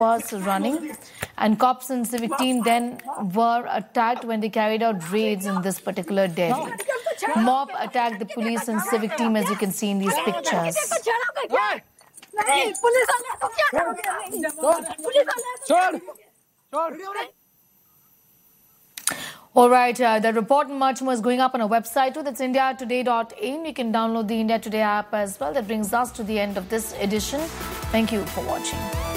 was running, and cops and civic team then were attacked when they carried out raids in this particular dairy. Mob attacked the police and civic team, as you can see in these pictures. All right, the report and much more is going up on our website too. That's indiatoday.in. You can download the India Today app as well. That brings us to the end of this edition. Thank you for watching.